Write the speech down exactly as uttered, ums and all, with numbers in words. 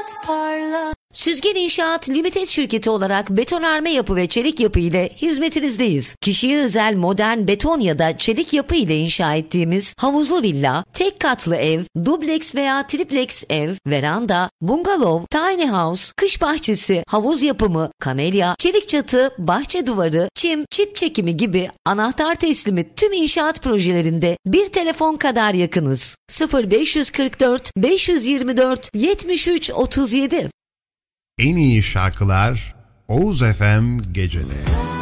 parla. Süzgen İnşaat Limited şirketi olarak betonarme yapı ve çelik yapı ile hizmetinizdeyiz. Kişiye özel modern beton ya da çelik yapı ile inşa ettiğimiz havuzlu villa, tek katlı ev, dubleks veya triplex ev, veranda, bungalov, tiny house, kış bahçesi, havuz yapımı, kamelya, çelik çatı, bahçe duvarı, çim, çit çekimi gibi anahtar teslimi tüm inşaat projelerinde bir telefon kadar yakınız. sıfır beş kırk dört beş yirmi dört yetmiş üç otuz yedi. En iyi şarkılar Oğuz F M Gece'de.